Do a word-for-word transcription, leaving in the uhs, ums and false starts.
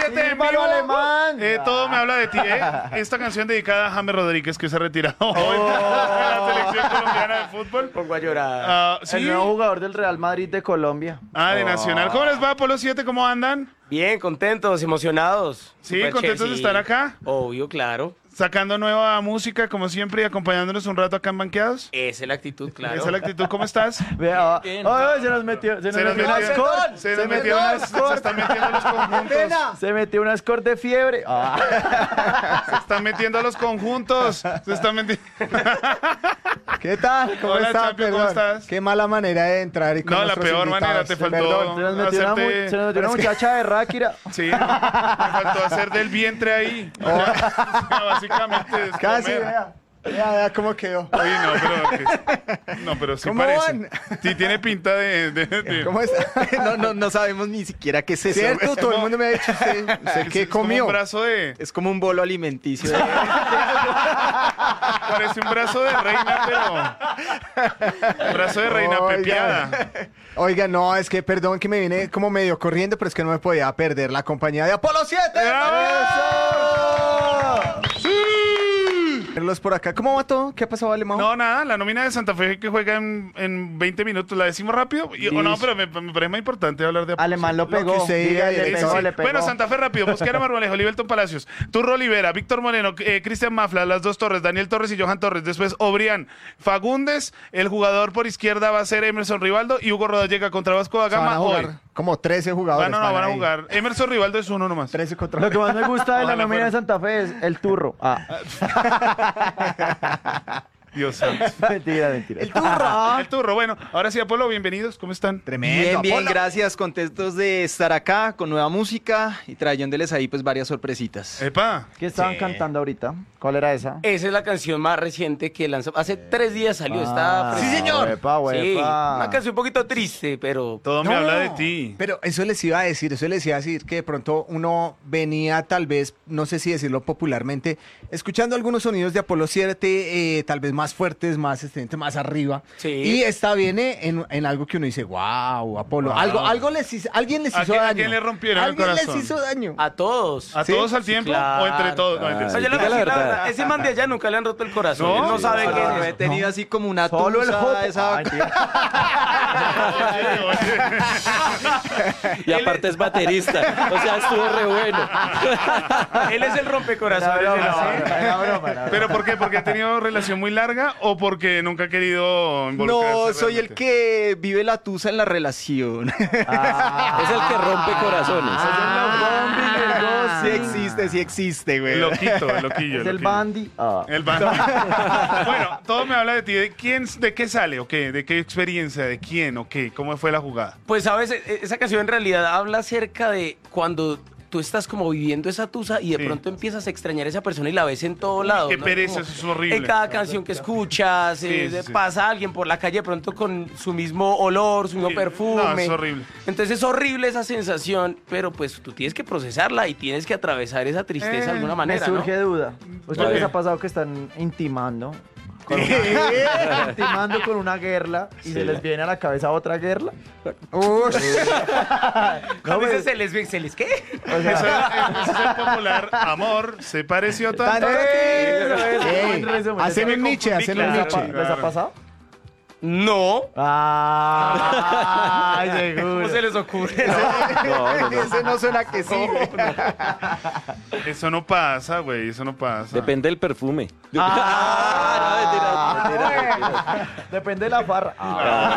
siete en Bárbaro vivo. Alemán. Eh, todo me habla de ti, ¿eh? Esta canción dedicada a James Rodríguez, que se ha retirado hoy de la selección colombiana de fútbol. Pongo a llorar. Ah, El ¿sí? nuevo jugador del Real Madrid de Colombia. Ah, de Nacional. ¿Cómo les va, Apolo siete? ¿Cómo andan? Bien, contentos, emocionados. Sí, Súper contentos chévere, de sí. estar acá. Obvio, claro. Sacando nueva música, como siempre, y acompañándonos un rato acá en Banqueados. Esa es la actitud, claro. Esa es la actitud. ¿Cómo estás? Vea, Bien. ay, ay, se nos metió, se nos Se nos metió una metió- escort. Se nos metió unas- se están metiendo los conjuntos. Se metió una escort de fiebre. Ah. Se están metiendo a los conjuntos. Se están metiendo. ¿Qué tal? ¿Cómo Hola, estás? Champion, ¿cómo estás? Qué mala manera de entrar y con No, la nuestros peor invitados. manera, te faltó. Perdón. Se nos metió una, mu- Hacerte- se nos metió una Pero es que- muchacha de Ráquira. Sí, me faltó hacer del vientre ahí. O sea, básicamente es Casi, comer. vea. Vea, vea cómo quedó. Oye, no, pero, que- no, pero sí ¿Cómo parece. van? Sí tiene pinta de... de- de- ¿Cómo está? No, no, no sabemos ni siquiera qué es eso. ¿Cierto? Es Todo el como- mundo me ha dicho, ¿usted, usted es- qué es como comió? un brazo de... Es como un bolo alimenticio. de- Parece un brazo de reina, pero... Un brazo de reina Oiga. pepiada. Oiga, no, es que perdón que me vine como medio corriendo, pero es que no me podía perder la compañía de Apolo siete. Verlos por acá. ¿Cómo va todo? ¿Qué ha pasado, Alemán? No, nada, la nómina de Santa Fe que juega en, en veinte minutos, ¿la decimos rápido? Y- o no, Listo. pero me, me parece más importante hablar de... Alemán lo Lo que pegó. usted diga, Dígale, eh, le pegó, Sí. le pegó. Bueno, Santa Fe rápido. Mosquera, Marmolejo, Liberton Palacios, Turro Olivera, Víctor Moreno, eh, Cristian Mafla, las dos Torres, Daniel Torres y Johan Torres. Después Obrián, Fagundes, el jugador por izquierda va a ser Emerson Rivaldo y Hugo Rodas llega contra Vasco da Se van Gama a hoy. jugar como trece jugadores. Van, no, no, van a ahí. jugar. Emerson Rivaldo es uno nomás. trece contra Lo que más me gusta de la Ojalá nómina de fuera. Santa Fe es el turro. Ah, Dios santo. mentira, mentira. El turro. El turro. Bueno, ahora sí, Apolo, bienvenidos. ¿Cómo están? Tremendo. Bien, bien, Apolo. gracias. Contentos de estar acá con nueva música y trayéndoles ahí pues varias sorpresitas. Epa. ¿Qué estaban Sí. cantando ahorita? ¿Cuál era esa? Esa es la canción más reciente que lanzó. Hace tres días salió. Está Ah, fresca. Sí, señor. Huepa, Sí, huepa. una canción un poquito triste, pero... Todo me No, habla de ti. Pero eso les iba a decir, eso les iba a decir que de pronto uno venía tal vez, no sé si decirlo popularmente, escuchando algunos sonidos de Apolo siete, eh, tal vez más fuertes, más estridentes, más arriba. Sí. Y esta viene en, en algo que uno dice, wow, Apolo. Wow. Algo, algo les hizo, alguien les ¿A hizo quién- a daño. quién le rompieron el Alguien corazón? les hizo daño. A todos. ¿A ¿Sí? todos al tiempo Claro. o entre todos? No, entre- Oye, la, Diga la verdad, verdad. ese man de allá nunca le han roto el corazón. No, Él no sí, sabe no, qué no, es. He tenido así como una Solo el tusa, jopo. esa- Ah, mentira. Y aparte es baterista. O sea, estuvo re bueno. Él es el Era rompecorazones de broma, la banda. era broma, era broma. ¿Pero por qué? ¿Porque ha tenido relación muy larga o porque nunca ha querido involucrarse? No, soy el realmente? que vive la tusa en la relación. Ah, Es el que rompe corazones. Ah, el Sí ghosting. existe, sí existe, güey. El loquito, el loquillo. Es el loquillo. bandy. Ah. El bandy. Bueno, todo me habla de ti. ¿De quién, de qué sale o qué? ¿De qué experiencia? ¿De quién o qué? ¿Cómo fue la jugada? Pues sabes, E- esa canción en realidad habla acerca de cuando tú estás como viviendo esa tusa y de Sí. pronto empiezas a extrañar a esa persona y la ves en todo lado. qué ¿no? pereza, Como eso es horrible. En cada canción que escuchas, Sí, eh, sí, de- sí. pasa alguien por la calle de pronto con su mismo olor, su mismo Sí, perfume. no, es horrible. Entonces es horrible esa sensación, pero pues tú tienes que procesarla y tienes que atravesar esa tristeza Eh, de alguna Me manera, ¿no? surge duda. ¿Ustedes Vale. les ha pasado que están intimando? Con una, intimando con una guerla y se les viene a la cabeza otra guerla. Ush. Cuando No, dices pues- se les, se les, ¿qué? O Ese, sea, ese es el popular amor. Se pareció tanto. Tan- eso, eso, Ey, buen resumen. hacen me un niche, confundí, hacen un claro. ¿Les ha pa- niche. ¿Les ha pasado? No. Ah, seguro. ¿Cómo se les ocurre? No, no, no. Ese no suena que sí. Eso no pasa, güey. Eso no pasa. Depende del perfume. Ah, Ah, no, mentira, mentira, mentira. Depende de la farra. Ah.